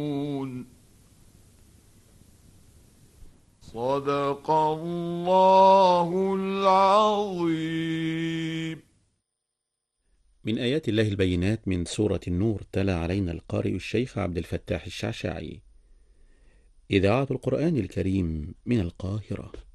صدق الله العظيم. من آيات الله البينات من سورة النور، تلا علينا القارئ الشيخ عبد الفتاح الشعشاعي. إذاعة القرآن الكريم من القاهرة.